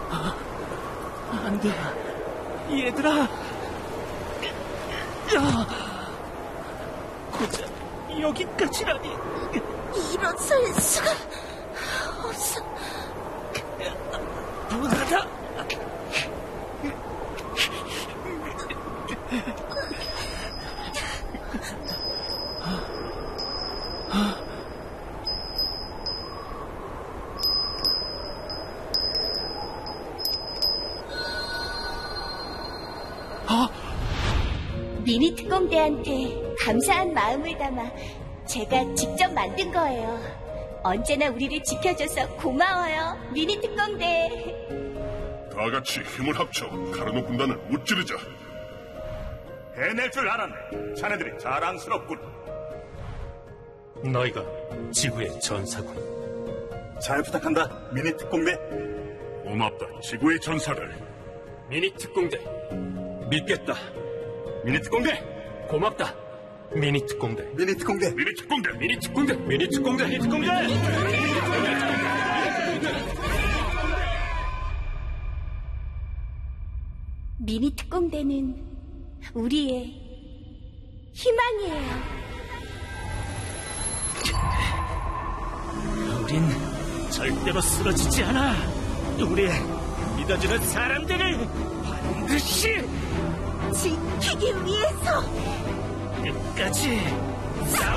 안 돼. 얘들아. 고작 여기까지라니. 일어설 수가 없어. 분하다. 미니 특공대한테 감사한 마음을 담아 제가 직접 만든 거예요. 언제나 우리를 지켜줘서 고마워요, 미니 특공대. 다 같이 힘을 합쳐 카르노 군단을 무찌르자. 해낼 줄 알았네. 자네들이 자랑스럽군. 너희가 지구의 전사군. 잘 부탁한다, 미니 특공대. 고맙다, 지구의 전사들. 미니 특공대. 믿겠다. 미니 특공대. 고맙다. 미니 특공대. 미니 특공대. 미니 특공대. 미니 특공대. 미니 특공대. 미니 특공대. 미니 특공대는 우리의 희망이에요. 우린 절대로 쓰러지지 않아. 우리 믿어주는 사람들을 반드시 지키기 위해서 끝까지 싸워.